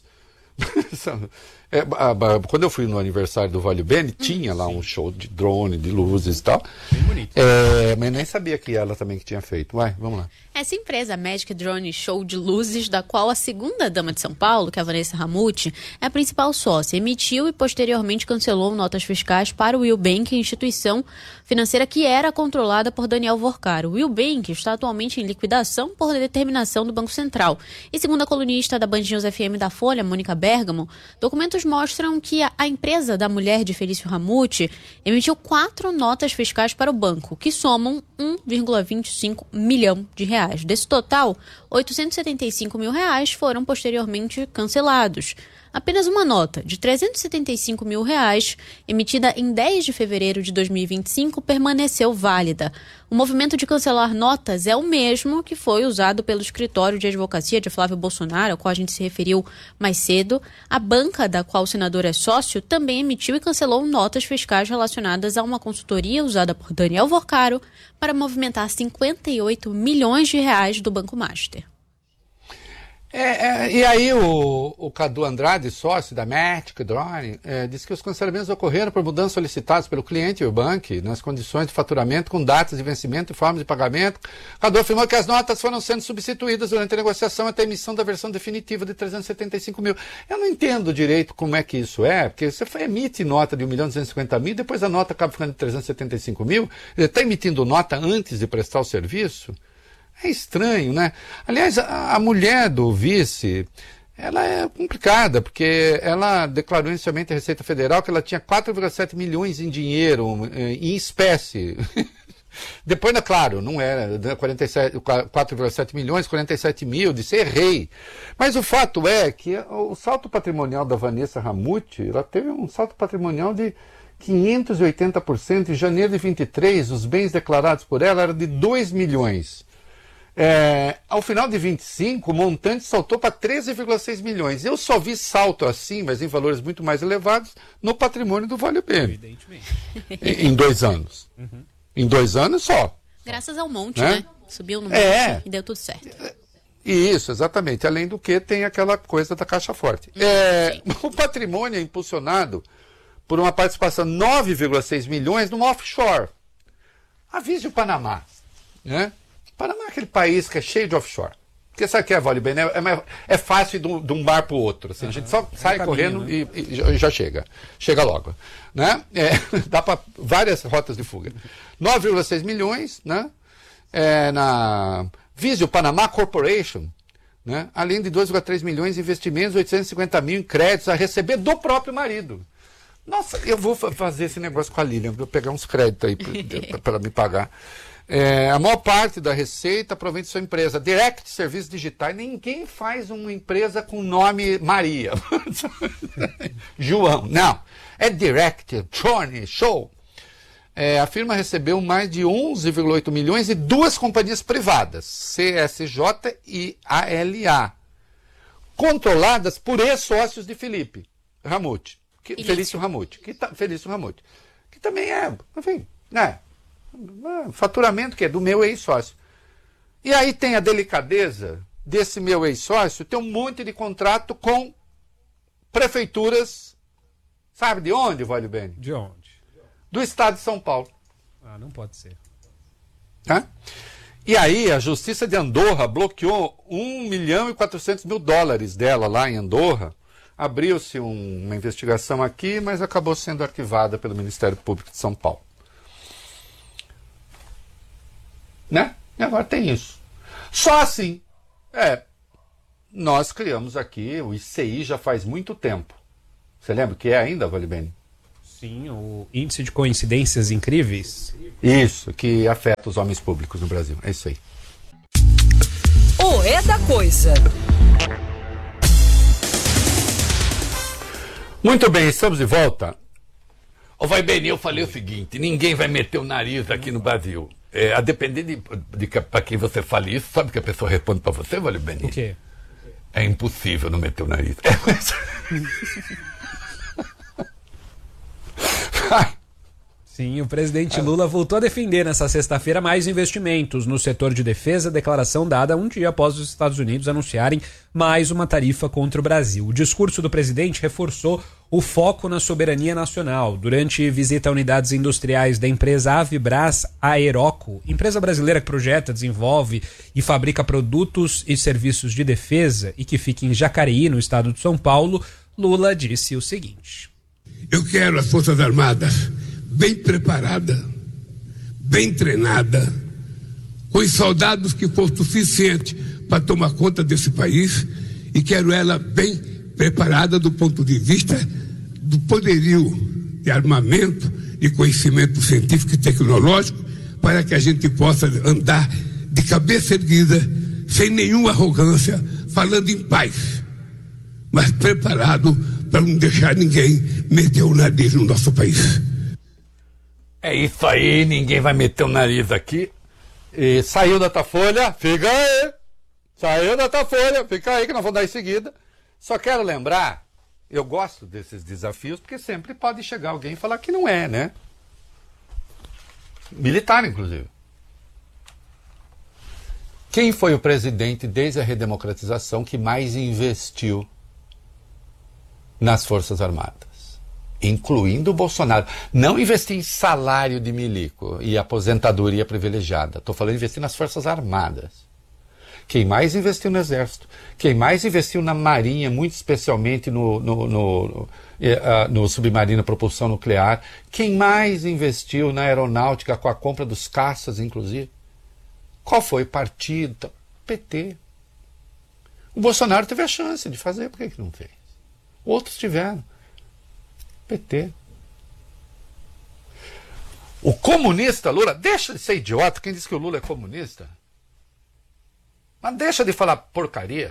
É, a, a, quando eu fui no aniversário do Vale Bene, tinha lá um show de drone, de luzes e tal. Bem bonito. É, mas nem sabia que ela também que tinha feito. Vai, vamos lá. Essa empresa, a Magic Drone Show de Luzes, da qual a segunda dama de São Paulo, que é a Vanessa Ramuti, é a principal sócia, emitiu e posteriormente cancelou notas fiscais para o Will Bank, instituição financeira que era controlada por Daniel Vorcaro. O Will Bank está atualmente em liquidação por determinação do Banco Central. E segundo a colunista da Band News F M da Folha, Mônica Bergamo, documentos mostram que a, a empresa da mulher de Felício Ramuti emitiu quatro notas fiscais para o banco, que somam um vírgula vinte e cinco milhão de reais. Desse total, oitocentos e setenta e cinco mil reais foram posteriormente cancelados. Apenas uma nota de trezentos e setenta e cinco mil reais, emitida em dez de fevereiro de dois mil e vinte e cinco, permaneceu válida. O movimento de cancelar notas é o mesmo que foi usado pelo escritório de advocacia de Flávio Bolsonaro, ao qual a gente se referiu mais cedo. A banca da qual o senador é sócio também emitiu e cancelou notas fiscais relacionadas a uma consultoria usada por Daniel Vorcaro para movimentar cinquenta e oito milhões de reais do Banco Master. É, é, e aí o, o Cadu Andrade, sócio da Magic Drone, é, disse que os cancelamentos ocorreram por mudanças solicitadas pelo cliente e o banco nas condições de faturamento com datas de vencimento e formas de pagamento. Cadu afirmou que as notas foram sendo substituídas durante a negociação até a emissão da versão definitiva de trezentos e setenta e cinco mil. Eu não entendo direito como é que isso é, porque você emite nota de um milhão e duzentos e cinquenta mil e depois a nota acaba ficando de trezentos e setenta e cinco mil. Ele está emitindo nota antes de prestar o serviço? É estranho, né? Aliás, a, a mulher do vice, ela é complicada, porque ela declarou inicialmente à Receita Federal que ela tinha quatro vírgula sete milhões em dinheiro, em espécie. Depois, claro, não era quarenta e sete, quatro vírgula sete milhões, quarenta e sete mil, disse errei. Mas o fato é que o salto patrimonial da Vanessa Ramuti, ela teve um salto patrimonial de quinhentos e oitenta por cento. Em janeiro de vinte e três, os bens declarados por ela eram de dois milhões. É, ao final de vinte e cinco, o montante saltou para treze vírgula seis milhões. Eu só vi salto assim, mas em valores muito mais elevados, no patrimônio do Vale Bene. Evidentemente. Em, em dois anos. Uhum. Em dois anos só. Graças ao monte, né? né? Subiu no monte é. e deu tudo certo. Isso, exatamente. Além do que, tem aquela coisa da caixa forte. Uhum, é, o patrimônio é impulsionado por uma participação de nove vírgula seis milhões numa offshore. Avise o Panamá, né? Panamá é aquele país que é cheio de offshore. Porque sabe o que é, Vale Bene? É, é, é fácil de um, de um bar para o outro. Assim, uhum. A gente só é sai um correndo caminho, né? e, e já chega. Chega logo. Né? É, dá para várias rotas de fuga. nove vírgula seis milhões, né? É, na Visio Panamá Corporation, né? Além de dois vírgula três milhões em investimentos, oitocentos e cinquenta mil em créditos a receber do próprio marido. Nossa, eu vou fazer esse negócio com a Lilian, vou pegar uns créditos aí para me pagar. É, a maior parte da receita provém de sua empresa. Direct Serviços Digitais. Ninguém faz uma empresa com nome Maria. João. Não. É Direct, Drone, Show. É, a firma recebeu mais de onze vírgula oito milhões e duas companhias privadas, C S J e A L A, controladas por ex-sócios de Felipe Ramuti. Que, Felício Ramuti. Que, Felício Ramuti. Que também é, enfim, né? Faturamento que é do meu ex-sócio. E aí tem a delicadeza desse meu ex-sócio ter um monte de contrato com prefeituras, sabe de onde, Vale Bene? De onde? Do estado de São Paulo. Ah, não pode ser. Tá? E aí a Justiça de Andorra bloqueou um milhão e quatrocentos mil dólares dela lá em Andorra. Abriu-se um, uma investigação aqui, mas acabou sendo arquivada pelo Ministério Público de São Paulo. Né? E agora tem isso. Só assim, é, nós criamos aqui o I C I já faz muito tempo. Você lembra o que é ainda, Vale Bene? Sim, o índice de coincidências incríveis. Isso, que afeta os homens públicos no Brasil. É isso aí. O É da Coisa. Muito bem, estamos de volta. Ô, vai bem, eu falei o seguinte, ninguém vai meter o nariz aqui no Brasil. É, a depender de, de, de para quem você fale isso, sabe que a pessoa responde para você, Vale Beni? O quê? É impossível não meter o nariz. É, mas... Sim, o presidente Lula voltou a defender nessa sexta-feira mais investimentos no setor de defesa, declaração dada um dia após os Estados Unidos anunciarem mais uma tarifa contra o Brasil. O discurso do presidente reforçou o foco na soberania nacional. Durante visita a unidades industriais da empresa Avibras Aeroco, empresa brasileira que projeta, desenvolve e fabrica produtos e serviços de defesa e que fica em Jacareí, no estado de São Paulo, Lula disse o seguinte: Eu quero as Forças Armadas bem preparada, bem treinada, com os soldados que for suficiente para tomar conta desse país, e quero ela bem preparada do ponto de vista do poderio de armamento, de conhecimento científico e tecnológico, para que a gente possa andar de cabeça erguida, sem nenhuma arrogância, falando em paz, mas preparado para não deixar ninguém meter o nariz no nosso país. É isso aí, ninguém vai meter o nariz aqui. E saiu da Datafolha, fica aí. Saiu da Datafolha, fica aí que nós vamos dar em seguida. Só quero lembrar, eu gosto desses desafios, porque sempre pode chegar alguém e falar que não é, né? Militar, inclusive. Quem foi o presidente, desde a redemocratização, que mais investiu nas Forças Armadas? Incluindo o Bolsonaro. Não investir em salário de milico e aposentadoria privilegiada. Estou falando de investir nas Forças Armadas. Quem mais investiu no Exército, quem mais investiu na Marinha, muito especialmente no, no, no, no, no submarino a propulsão nuclear, quem mais investiu na aeronáutica com a compra dos caças, inclusive. Qual foi o partido? P T. O Bolsonaro teve a chance de fazer, por que que não fez? Outros tiveram. P T. O comunista Lula, deixa de ser idiota, quem diz que o Lula é comunista? Mas deixa de falar porcaria.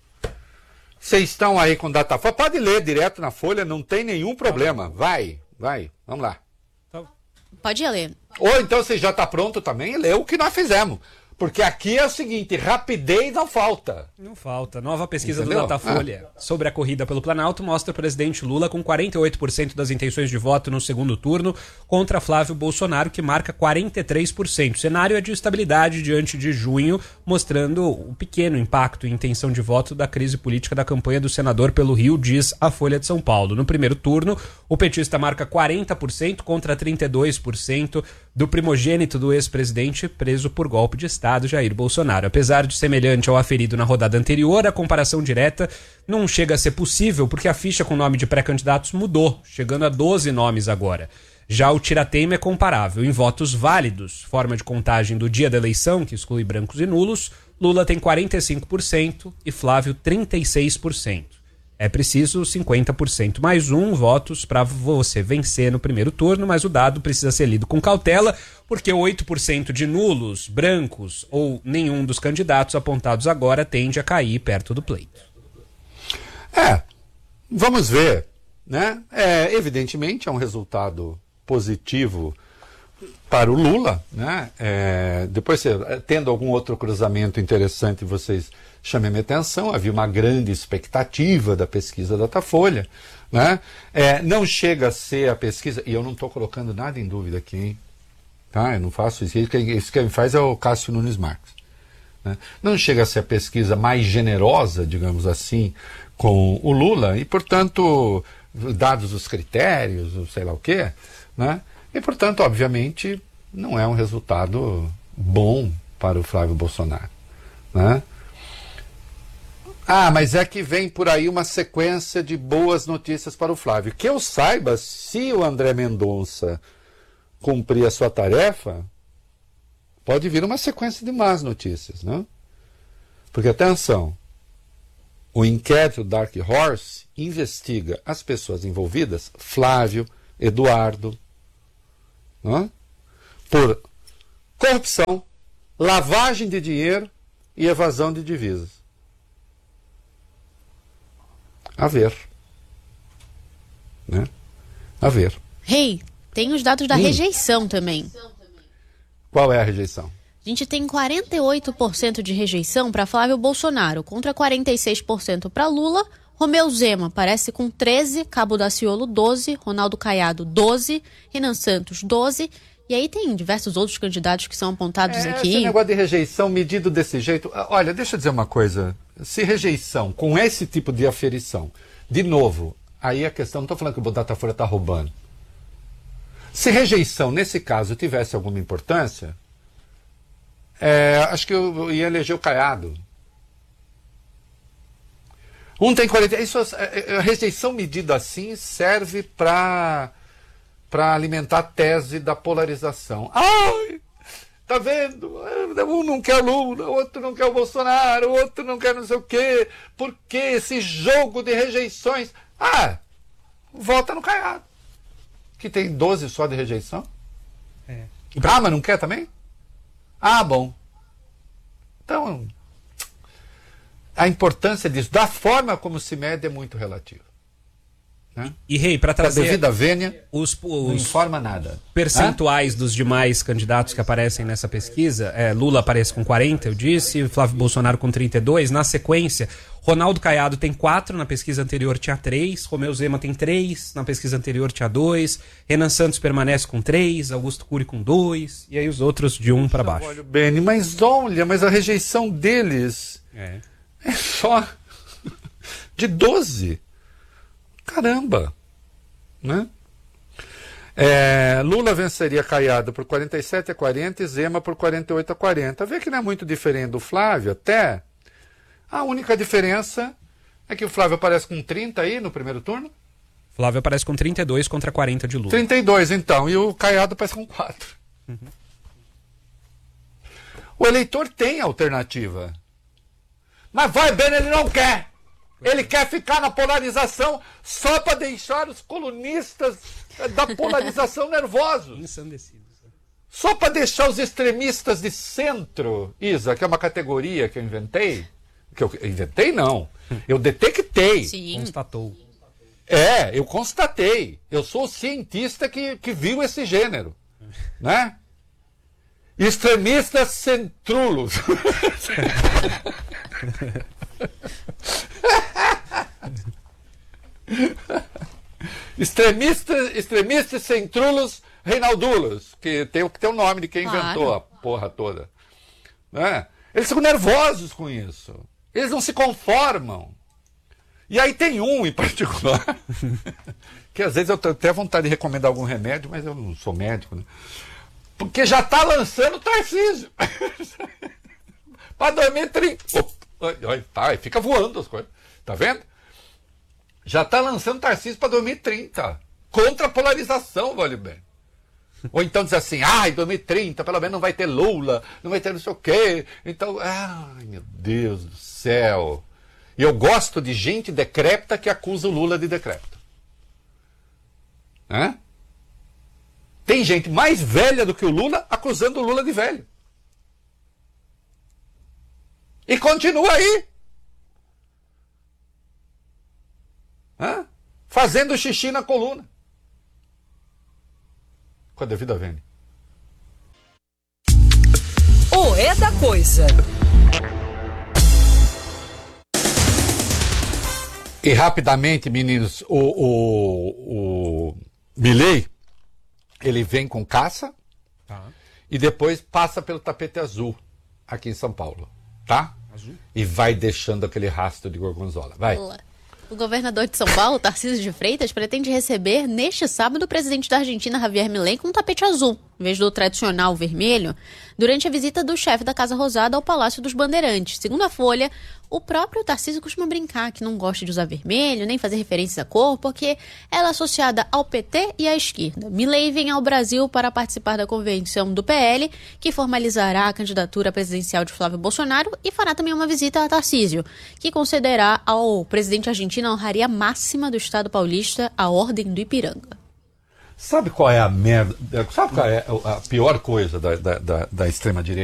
Vocês estão aí com Datafolha, pode ler direto na Folha, não tem nenhum problema. Vai, vai, vamos lá. Pode ler. Ou então você já está pronto também e lê o que nós fizemos. Porque aqui é o seguinte, rapidez não falta. Não falta. Nova pesquisa Entendeu? do Datafolha ah. sobre a corrida pelo Planalto mostra o presidente Lula com quarenta e oito por cento das intenções de voto no segundo turno contra Flávio Bolsonaro, que marca quarenta e três por cento. O cenário é de estabilidade diante de junho, mostrando o pequeno impacto em intenção de voto da crise política da campanha do senador pelo Rio, diz a Folha de São Paulo. No primeiro turno, o petista marca quarenta por cento contra trinta e dois por cento do primogênito do ex-presidente preso por golpe de Estado, Jair Bolsonaro. Apesar de semelhante ao aferido na rodada anterior, a comparação direta não chega a ser possível porque a ficha com nome de pré-candidatos mudou, chegando a doze nomes agora. Já o tirateima é comparável. Em votos válidos, forma de contagem do dia da eleição, que exclui brancos e nulos, Lula tem quarenta e cinco por cento e Flávio trinta e seis por cento. É preciso cinquenta por cento mais um votos para você vencer no primeiro turno, mas o dado precisa ser lido com cautela, porque oito por cento de nulos, brancos ou nenhum dos candidatos apontados agora tende a cair perto do pleito. É, vamos ver, né? É, evidentemente é um resultado positivo para o Lula, né? É, depois, tendo algum outro cruzamento interessante, vocês chamem a minha atenção. Havia uma grande expectativa da pesquisa Datafolha, né? É, não chega a ser a pesquisa, e eu não estou colocando nada em dúvida aqui, hein? Tá? Eu não faço isso, isso quem faz é o Cássio Nunes Marques, né? Não chega a ser a pesquisa mais generosa, digamos assim, com o Lula, e portanto, dados os critérios, sei lá o quê, né? E, portanto, obviamente, não é um resultado bom para o Flávio Bolsonaro, né? Ah, mas é que vem por aí uma sequência de boas notícias para o Flávio. Que eu saiba, se o André Mendonça cumprir a sua tarefa, pode vir uma sequência de más notícias, né? Porque, atenção, o inquérito Dark Horse investiga as pessoas envolvidas, Flávio, Eduardo, não é? Por corrupção, lavagem de dinheiro e evasão de divisas. A ver. Né? A ver. Rei, tem os dados da Hum. rejeição também. Qual é a rejeição? A gente tem quarenta e oito por cento de rejeição para Flávio Bolsonaro, contra quarenta e seis por cento para Lula. Romeu Zema aparece com treze, Cabo Daciolo doze, Ronaldo Caiado doze, Renan Santos doze. E aí tem diversos outros candidatos que são apontados É, aqui. esse negócio de rejeição medido desse jeito. Olha, deixa eu dizer uma coisa. Se rejeição com esse tipo de aferição, de novo, aí a questão, não estou falando que o Datafolha está roubando. Se rejeição, nesse caso, tivesse alguma importância, é, acho que eu ia eleger o Caiado. Um tem quarenta. Isso, a rejeição medida assim serve para para alimentar a tese da polarização. Ai, tá vendo? Um não quer o Lula, o outro não quer o Bolsonaro, o outro não quer não sei o quê. Por que esse jogo de rejeições? Ah, vota no Caiado, que tem doze só de rejeição. É. Ah, mas não quer também? Ah, bom. Então, a importância disso, da forma como se mede, é muito relativa. Né? E, Rei, para trazer devida vênia, os, não os informa nada. percentuais Hã? dos demais candidatos que aparecem nessa pesquisa, é, Lula aparece com quarenta, eu disse, Flávio Bolsonaro com trinta e dois, na sequência, Ronaldo Caiado tem quatro, na pesquisa anterior tinha três, Romeu Zema tem três, na pesquisa anterior tinha dois, Renan Santos permanece com três, Augusto Cury com dois, e aí os outros de um para baixo. Olha, Beni, mas olha, mas a rejeição deles é, é só de doze. Caramba, né? É, Lula venceria Caiado por quarenta e sete a quarenta e Zema por quarenta e oito a quarenta. Vê que não é muito diferente do Flávio, até. A única diferença é que o Flávio aparece com trinta aí no primeiro turno. Flávio aparece com trinta e dois contra quarenta de Lula. trinta e dois, então, e o Caiado aparece com quatro. Uhum. O eleitor tem alternativa. Mas vai bem, ele não quer. Ele quer ficar na polarização só para deixar os colunistas da polarização nervosos. Ensandecidos. Só para deixar os extremistas de centro, Isa, que é uma categoria que eu inventei. Que eu inventei, não. Eu detectei. Sim. Constatou. É, eu constatei. Eu sou o cientista que, que viu esse gênero. Né? Extremistas centrulos. Extremistas, extremistas centrulos Reinaldulos, que tem que ter o nome de quem Claro. inventou a porra toda. Né? Eles ficam nervosos com isso. Eles não se conformam. E aí tem um em particular, que às vezes eu tenho até vontade de recomendar algum remédio, mas eu não sou médico, né? Porque já está lançando o Tarcísio. Para dois mil e trinta. Olha, tá, fica voando as coisas. Tá vendo? Já está lançando Tarcísio para dois mil e trinta. Contra a polarização, vale bem. Ou então diz assim, ah, em dois mil e trinta, pelo menos não vai ter Lula, não vai ter não sei o quê. Então, ai, meu Deus do céu. E eu gosto de gente decrépita que acusa o Lula de decrépito. Hã? Tem gente mais velha do que o Lula acusando o Lula de velho. E continua aí. Hã? Fazendo xixi na coluna. Com a devida vênia. O É da Coisa. E rapidamente, meninos, o, o, o Milei, ele vem com caça Tá. e depois passa pelo tapete azul aqui em São Paulo, tá? Azul? E vai deixando aquele rastro de gorgonzola. Vai. Boa. O governador de São Paulo, Tarcísio de Freitas, pretende receber neste sábado o presidente da Argentina, Javier Milei, com um tapete azul, em vez do tradicional vermelho, durante a visita do chefe da Casa Rosada ao Palácio dos Bandeirantes. Segundo a Folha, o próprio Tarcísio costuma brincar que não gosta de usar vermelho, nem fazer referências à cor, porque ela é associada ao P T e à esquerda. Milei vem ao Brasil para participar da convenção do P L, que formalizará a candidatura presidencial de Flávio Bolsonaro, e fará também uma visita a Tarcísio, que concederá ao presidente argentino a honraria máxima do Estado paulista, a Ordem do Ipiranga. Sabe qual é a merda? Sabe qual é a pior coisa da, da, da, da extrema-direita?